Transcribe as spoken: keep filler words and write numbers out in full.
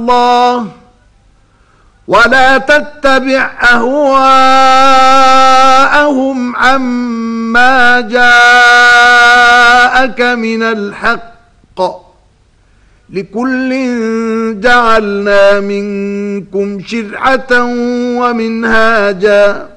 الله ولا تتبع أهواءهم عما جاءك من الحق لكل جعلنا منكم شرعة ومنهاجا